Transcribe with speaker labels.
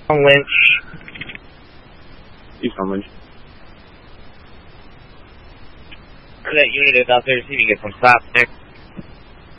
Speaker 1: Lynch.
Speaker 2: He's on Lynch.
Speaker 1: That unit is out there to see if you get some stops there.